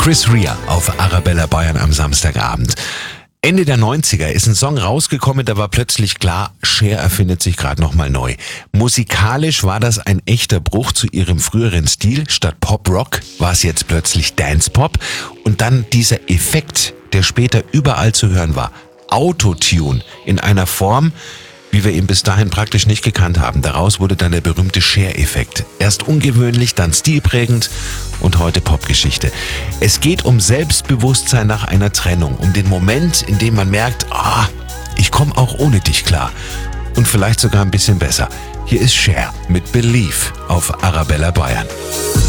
Chris Rea auf Arabella Bayern am Samstagabend. Ende der 90er ist ein Song rausgekommen, da war plötzlich klar, Cher erfindet sich gerade nochmal neu. Musikalisch war das ein echter Bruch zu ihrem früheren Stil. Statt Pop-Rock war es jetzt plötzlich Dance-Pop. Und dann dieser Effekt, der später überall zu hören war. Autotune in einer Form, wie wir ihn bis dahin praktisch nicht gekannt haben. Daraus wurde dann der berühmte Cher-Effekt. Erst ungewöhnlich, dann stilprägend und heute Popgeschichte. Es geht um Selbstbewusstsein nach einer Trennung, um den Moment, in dem man merkt, ich komme auch ohne dich klar. Und vielleicht sogar ein bisschen besser. Hier ist Cher mit Believe auf Arabella Bayern.